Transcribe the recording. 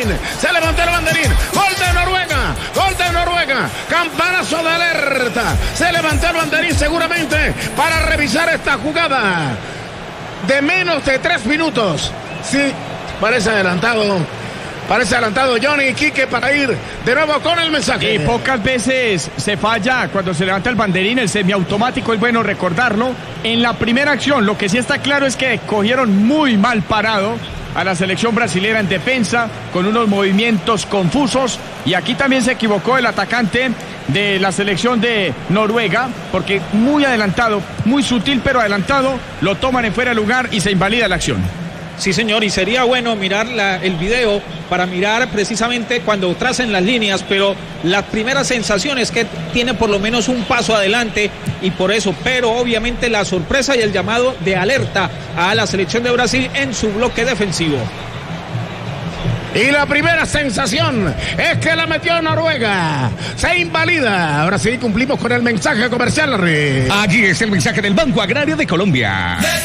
banderín. Se levantó el banderín. Gol de Noruega. Gol de Noruega. Campanazo de alerta. Se levantó el banderín seguramente para revisar esta jugada de menos de 3 minutos. Sí, parece adelantado Johnny Quique para ir de nuevo con el mensaje. Y pocas veces se falla cuando se levanta el banderín, el semiautomático, es bueno recordarlo. En la primera acción, lo que sí está claro es que cogieron muy mal parado a la selección brasilera en defensa, con unos movimientos confusos, y aquí también se equivocó el atacante de la selección de Noruega, porque muy adelantado, muy sutil pero adelantado, lo toman en fuera de lugar y se invalida la acción. Sí, señor, y sería bueno mirar el video para mirar precisamente cuando tracen las líneas, pero las primeras sensaciones que tiene por lo menos un paso adelante, y por eso, pero obviamente la sorpresa y el llamado de alerta a la selección de Brasil en su bloque defensivo. Y la primera sensación es que la metió Noruega. Se invalida. Ahora sí cumplimos con el mensaje comercial. Aquí es el mensaje del Banco Agrario de Colombia.